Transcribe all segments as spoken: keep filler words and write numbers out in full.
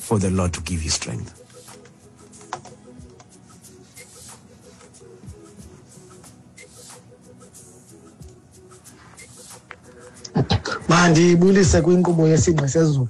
for the Lord to give you strength. Mandi bulise kwinkqubo yesingqi sezulu.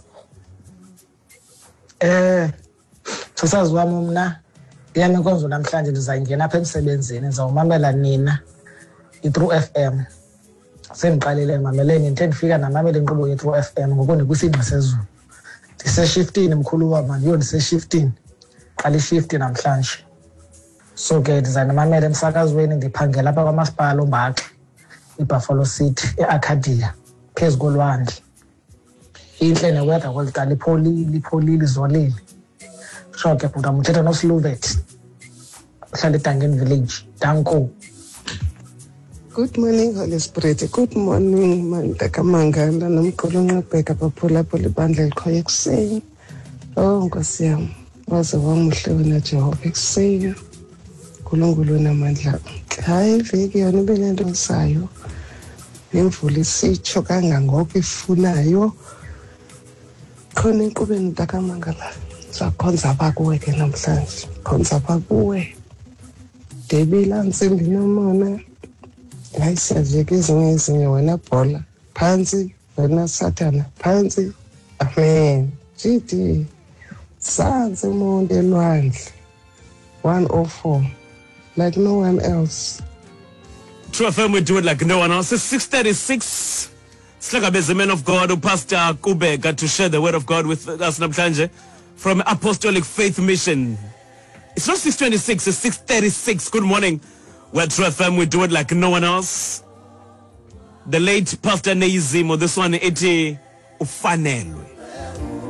Eh sasazi wami mna yami inkonzo namhlanje ndizayingena apha emsebenzini ndizawumamela nina i-True F M. Sendiqalile mameleni ndithe ndifika namamela inkqubo ye-True F M ngoku ndikwisingqi sezulu. Ndiseshiftini mkhulu wami ndiyo ndiseshiftini. Qala ishift namhlanje. So ke ndizanamamela emsakazweni ndiphangela apha kwamasipala uMbaxa iBuffalo City eArcadia phezu kolwandle. Inhle neweather kweliqala ipholile ipholile izolile. So ke bhuta mthetha noSluvet. Uhlala eDangeni Village, Danko. Good morning, Holy Spirit. Good morning, Mandaka Manganda, nomqolo nqabheka baphula phula ibandla elikhoyo ekuseni. Oh Nkosi yami, waze wamuhle wena Jehova ekuseni. uNkulunkulu namandla. Hayi veki yona ibelento sayo. Nemvula isitsho kangangoko ifunayo. Khona inkqubeni Mdaka Mangala. Sakhonza apha kuwe ke namhlanje. Khonza apha kuwe. Debila nsimbi nomona. Hayi siyazeke ezinye ezinye wena bhola. Phansi wena Sathana. Phansi. Amen. G D. Sanze umuntu elwandle. one oh four. Like no one else. True F M, we do it like no one else. It's six thirty-six. Slagabez, the man of God, Pastor Kube, got to share the word of God with us namhlanje from Apostolic Faith Mission. It's not six twenty-six, it's six thirty-six. Good morning. We're True F M, we do it like no one else. The late Pastor Neizimo, this one, Eti Ufanelwe.